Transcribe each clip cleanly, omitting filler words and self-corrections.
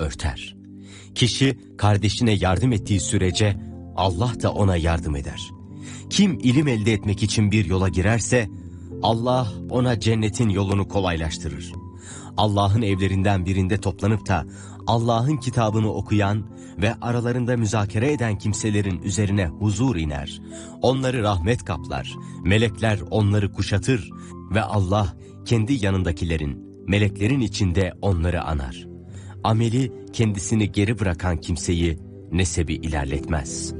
örter. Kişi kardeşine yardım ettiği sürece Allah da ona yardım eder. Kim ilim elde etmek için bir yola girerse Allah ona cennetin yolunu kolaylaştırır. Allah'ın evlerinden birinde toplanıp da Allah'ın kitabını okuyan ve aralarında müzakere eden kimselerin üzerine huzur iner. Onları rahmet kaplar, melekler onları kuşatır ve Allah kendi yanındakilerin, meleklerin içinde onları anar. Ameli kendisini geri bırakan kimseyi nesebi ilerletmez.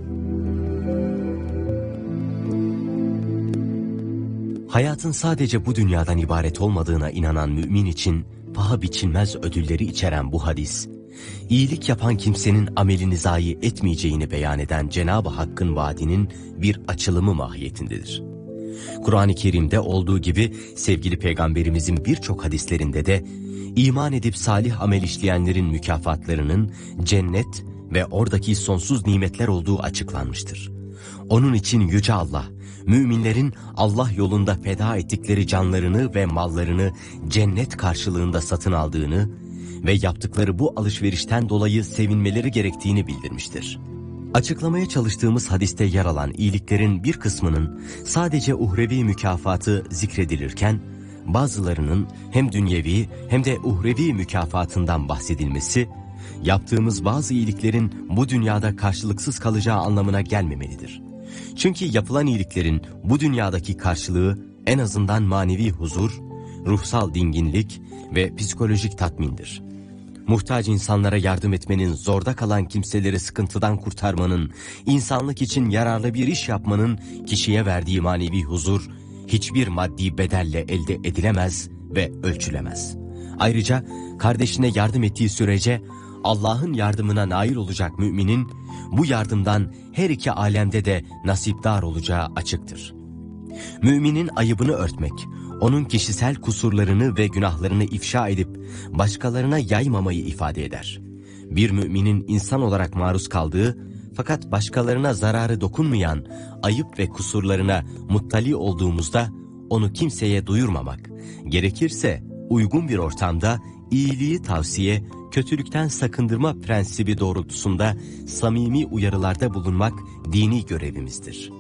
Hayatın sadece bu dünyadan ibaret olmadığına inanan mümin için paha biçilmez ödülleri içeren bu hadis, iyilik yapan kimsenin amelini zayi etmeyeceğini beyan eden Cenab-ı Hakk'ın vaadinin bir açılımı mahiyetindedir. Kur'an-ı Kerim'de olduğu gibi sevgili Peygamberimizin birçok hadislerinde de iman edip salih amel işleyenlerin mükafatlarının cennet ve oradaki sonsuz nimetler olduğu açıklanmıştır. Onun için Yüce Allah, müminlerin Allah yolunda feda ettikleri canlarını ve mallarını cennet karşılığında satın aldığını ve yaptıkları bu alışverişten dolayı sevinmeleri gerektiğini bildirmiştir. Açıklamaya çalıştığımız hadiste yer alan iyiliklerin bir kısmının sadece uhrevi mükafatı zikredilirken, bazılarının hem dünyevi hem de uhrevi mükafatından bahsedilmesi, yaptığımız bazı iyiliklerin bu dünyada karşılıksız kalacağı anlamına gelmemelidir. Çünkü yapılan iyiliklerin bu dünyadaki karşılığı en azından manevi huzur, ruhsal dinginlik ve psikolojik tatmindir. Muhtaç insanlara yardım etmenin, zorda kalan kimseleri sıkıntıdan kurtarmanın, insanlık için yararlı bir iş yapmanın kişiye verdiği manevi huzur, hiçbir maddi bedelle elde edilemez ve ölçülemez. Ayrıca kardeşine yardım ettiği sürece Allah'ın yardımına nail olacak müminin bu yardımdan her iki alemde de nasipdar olacağı açıktır. Müminin ayıbını örtmek, onun kişisel kusurlarını ve günahlarını ifşa edip başkalarına yaymamayı ifade eder. Bir müminin insan olarak maruz kaldığı fakat başkalarına zararı dokunmayan ayıp ve kusurlarına muttali olduğumuzda onu kimseye duyurmamak, gerekirse uygun bir ortamda iyiliği tavsiye, kötülükten sakındırma prensibi doğrultusunda samimi uyarılarda bulunmak dini görevimizdir.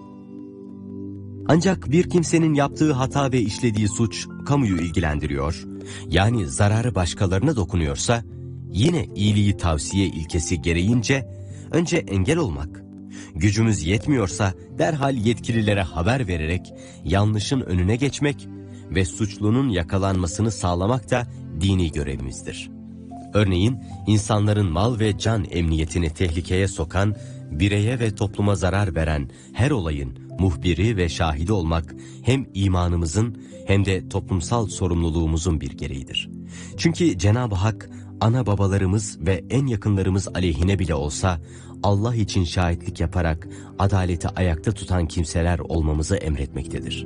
Ancak bir kimsenin yaptığı hata ve işlediği suç kamuyu ilgilendiriyor, yani zararı başkalarına dokunuyorsa, yine iyiliği tavsiye ilkesi gereğince önce engel olmak, gücümüz yetmiyorsa derhal yetkililere haber vererek yanlışın önüne geçmek ve suçlunun yakalanmasını sağlamak da dini görevimizdir. Örneğin insanların mal ve can emniyetini tehlikeye sokan, bireye ve topluma zarar veren her olayın muhbiri ve şahidi olmak hem imanımızın hem de toplumsal sorumluluğumuzun bir gereğidir. Çünkü Cenab-ı Hak ana babalarımız ve en yakınlarımız aleyhine bile olsa Allah için şahitlik yaparak adaleti ayakta tutan kimseler olmamızı emretmektedir.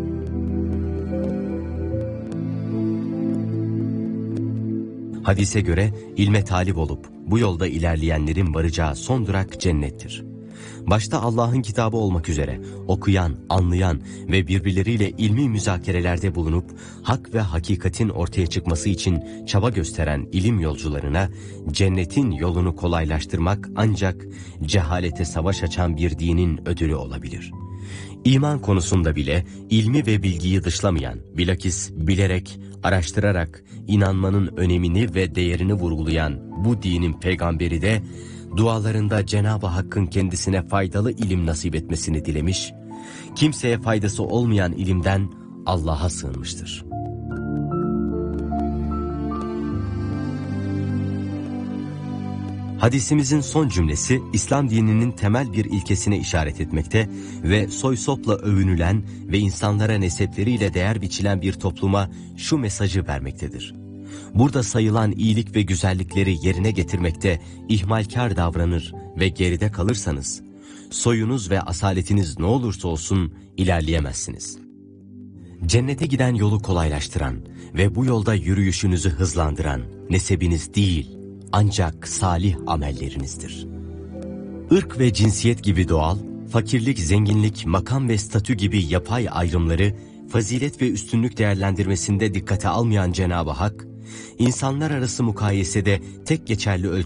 Hadise göre ilme talip olup bu yolda ilerleyenlerin varacağı son durak cennettir. Başta Allah'ın kitabı olmak üzere okuyan, anlayan ve birbirleriyle ilmi müzakerelerde bulunup hak ve hakikatin ortaya çıkması için çaba gösteren ilim yolcularına cennetin yolunu kolaylaştırmak ancak cehalete savaş açan bir dinin ödülü olabilir. İman konusunda bile ilmi ve bilgiyi dışlamayan, bilakis bilerek, araştırarak inanmanın önemini ve değerini vurgulayan bu dinin peygamberi de dualarında Cenab-ı Hakk'ın kendisine faydalı ilim nasip etmesini dilemiş, kimseye faydası olmayan ilimden Allah'a sığınmıştır. Hadisimizin son cümlesi İslam dininin temel bir ilkesine işaret etmekte ve soy sopla övünülen ve insanlara nesepleriyle değer biçilen bir topluma şu mesajı vermektedir. Burada sayılan iyilik ve güzellikleri yerine getirmekte ihmalkar davranır ve geride kalırsanız, soyunuz ve asaletiniz ne olursa olsun ilerleyemezsiniz. Cennete giden yolu kolaylaştıran ve bu yolda yürüyüşünüzü hızlandıran nesebiniz değil, ancak salih amellerinizdir. Irk ve cinsiyet gibi doğal, fakirlik, zenginlik, makam ve statü gibi yapay ayrımları fazilet ve üstünlük değerlendirmesinde dikkate almayan Cenab-ı Hak, insanlar arası mukayesede tek geçerli ölçü